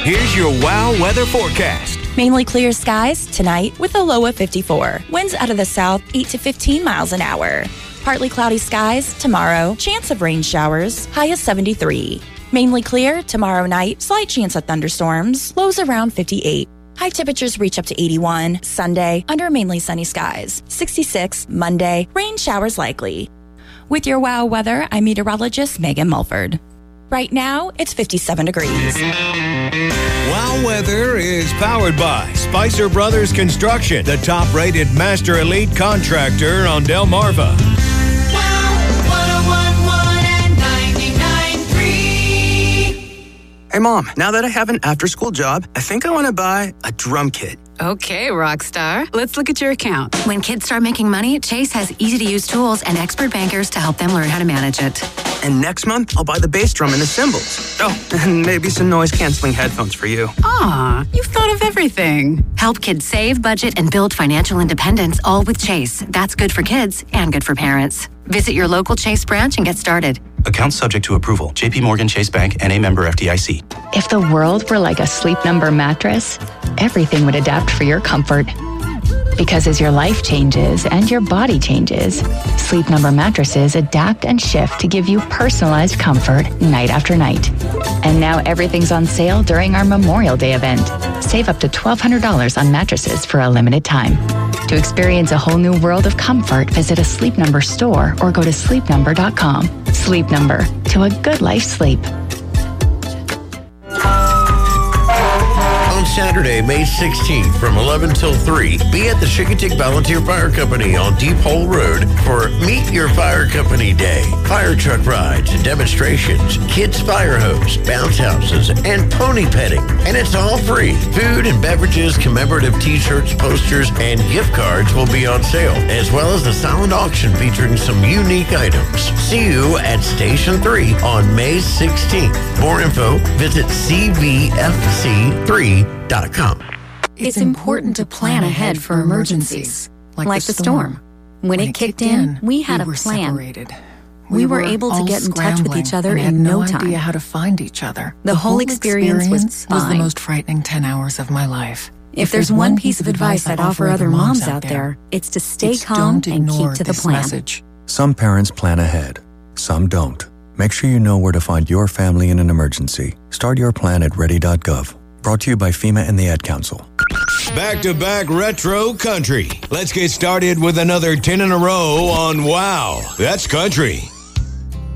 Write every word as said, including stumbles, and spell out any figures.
Here's your WOW weather forecast. Mainly clear skies tonight with a low of fifty-four. Winds out of the south eight to fifteen miles an hour. Partly cloudy skies tomorrow. Chance of rain showers. High of seventy-three. Mainly clear tomorrow night. Slight chance of thunderstorms. Lows around fifty-eight. High temperatures reach up to eighty-one. Sunday, under mainly sunny skies. sixty-six. Monday, rain showers likely. With your WOW weather, I'm meteorologist Megan Mulford. Right now, it's fifty-seven degrees. WOW weather is powered by Spicer Brothers Construction, the top-rated master elite contractor on Delmarva. Hey, Mom, now that I have an after-school job, I think I want to buy a drum kit. Okay, rock star. Let's look at your account. When kids start making money, Chase has easy-to-use tools and expert bankers to help them learn how to manage it. And next month, I'll buy the bass drum and the cymbals. Oh, and maybe some noise-canceling headphones for you. Aw, you've thought of everything. Help kids save, budget, and build financial independence, all with Chase. That's good for kids and good for parents. Visit your local Chase branch and get started. Account subject to approval. J P Morgan Chase Bank, N A member F D I C. If the world were like a Sleep Number mattress, everything would adapt for your comfort. Because as your life changes and your body changes, Sleep Number mattresses adapt and shift to give you personalized comfort night after night. And now everything's on sale during our Memorial Day event. Save up to twelve hundred dollars on mattresses for a limited time. To experience a whole new world of comfort, visit a Sleep Number store or go to sleep number dot com. Sleep Number, to a good life sleep. On Saturday, May sixteenth from eleven till three, be at the Chincoteague Volunteer Fire Company on Deep Hole Road for Meet Your Fire Company Day. Fire truck rides and demonstrations, kids fire hose, bounce houses, and pony petting. And it's all free. Food and beverages, commemorative t-shirts, posters, and gift cards will be on sale, as well as a silent auction featuring some unique items. See you at Station three on May sixteenth. More info, visit C V F C three dot com. It's important to plan ahead for emergencies, like the storm. When it kicked in, we had a plan. We were able to get in touch with each other in no time. No idea how to find each other. The whole experience was fine. was the most frightening ten hours of my life. If there's one piece of advice I'd offer other moms out there, it's to stay calm and keep to the plan. Some parents plan ahead, some don't. Make sure you know where to find your family in an emergency. Start your plan at ready dot gov. Brought to you by FEMA and the Ad Council. Back-to-back retro country. Let's get started with another ten in a row on WOW. That's country.